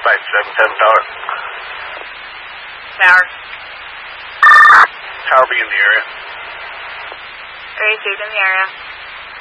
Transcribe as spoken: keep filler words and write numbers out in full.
five seven seven Tower. Tower. Tower be in the area. Received in the area.